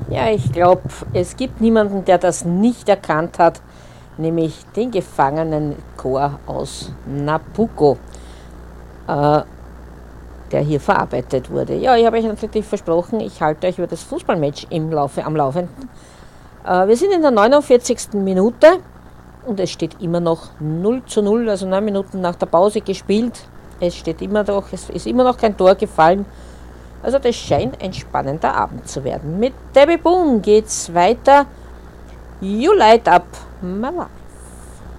Ja, ich glaube, es gibt niemanden, der das nicht erkannt hat, nämlich den Gefangenenchor aus Nabucco, äh, der hier verarbeitet wurde. Ja, ich habe euch natürlich versprochen, ich halte euch über das Fußballmatch am Laufenden. Wir sind in der 49. Minute und es steht immer noch 0:0, also 9 Minuten nach der Pause gespielt. Es ist immer noch kein Tor gefallen. Also das scheint ein spannender Abend zu werden. Mit Debbie Boom geht's weiter. You light up my life.